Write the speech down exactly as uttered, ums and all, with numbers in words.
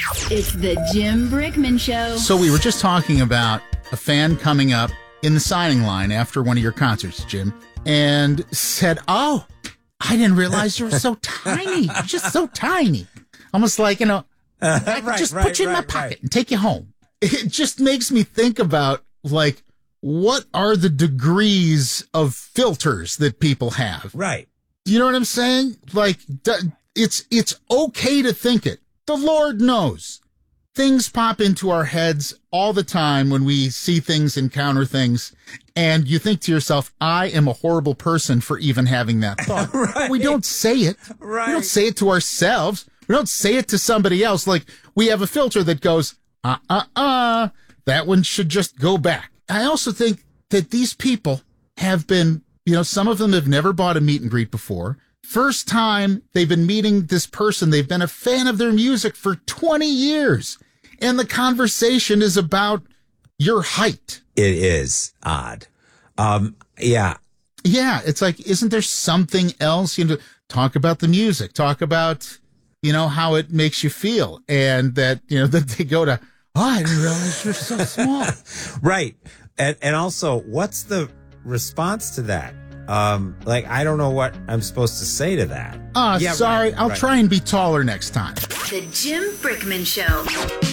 It's the Jim Brickman Show. So we were just talking about a fan coming up in the signing line after one of your concerts, Jim, and said, oh, I didn't realize you were so tiny. You're just so tiny. Almost like, you know, Uh, I could right, just right, put you in right, my pocket right. and take you home. It just makes me think about, like, what are the degrees of filters that people have? Right. You know what I'm saying? Like, d- it's it's okay to think it. The Lord knows. Things pop into our heads all the time when we see things, encounter things, and you think to yourself, I am a horrible person for even having that thought. Right. We don't say it. Right. We don't say it to ourselves. We don't say it to somebody else. Like, we have a filter that goes, uh, uh, uh, that one should just go back. I also think that these people have been, you know, some of them have never bought a meet and greet before. First time they've been meeting this person, they've been a fan of their music for twenty years. And the conversation is about your height. It is odd. Um, yeah. Yeah, it's like, isn't there something else? You know, talk about the music, talk about, you know, how it makes you feel. And that, you know, that they go to, oh, I didn't realize you're so small. Right. And and also, what's the response to that? Um, like, I don't know what I'm supposed to say to that. Ah, Yeah, sorry, right, I'll right. try and be taller next time. The Jim Brickman Show.